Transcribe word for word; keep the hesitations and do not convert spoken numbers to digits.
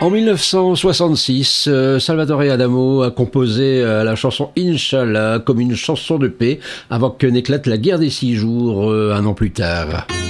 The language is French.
En mille neuf cent soixante-six, euh, Salvatore Adamo a composé euh, la chanson Inch'Allah comme une chanson de paix avant que n'éclate la guerre des six jours euh, un an plus tard.